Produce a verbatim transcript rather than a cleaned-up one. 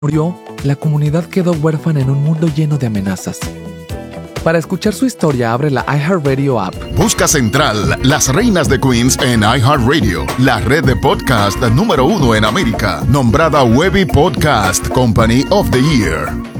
murió, la comunidad quedó huérfana en un mundo lleno de amenazas. Para escuchar su historia, abre la iHeartRadio app. Busca Central, Las Reinas de Queens en iHeartRadio, la red de podcast número uno en América, nombrada Webby Podcast Company of the Year.